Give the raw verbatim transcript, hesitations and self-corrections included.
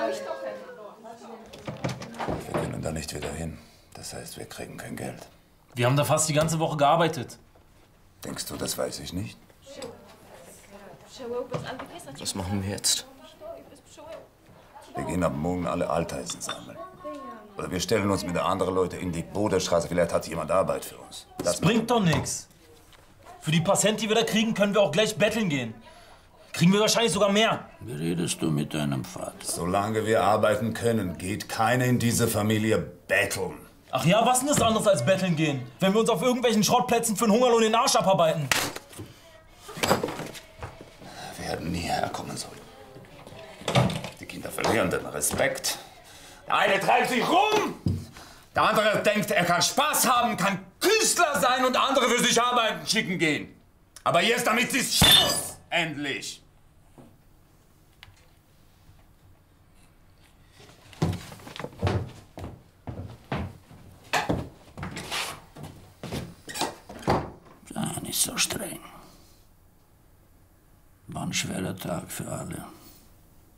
Wir können da nicht wieder hin. Das heißt, wir kriegen kein Geld. Wir haben da fast die ganze Woche gearbeitet. Denkst du, das weiß ich nicht? Was machen wir jetzt? Wir gehen ab morgen alle Alteisen sammeln. Oder wir stellen uns mit anderen Leuten in die Boderstraße. Vielleicht hat jemand Arbeit für uns. Das, das bringt doch nichts. Für die paar Cent, die wir da kriegen, können wir auch gleich betteln gehen. Kriegen wir wahrscheinlich sogar mehr. Wie redest du mit deinem Vater? Solange wir arbeiten können, geht keiner in diese Familie betteln. Ach ja, was denn ist anderes als betteln gehen? Wenn wir uns auf irgendwelchen Schrottplätzen für den Hungerlohn den Arsch abarbeiten. Wir hätten nie herkommen sollen. Die Kinder verlieren den Respekt. Der eine treibt sich rum, der andere denkt, er kann Spaß haben, kann Künstler sein und andere für sich arbeiten schicken gehen. Aber jetzt damit ist Schluss, endlich. Sei nicht so streng. War ein schwerer Tag für alle.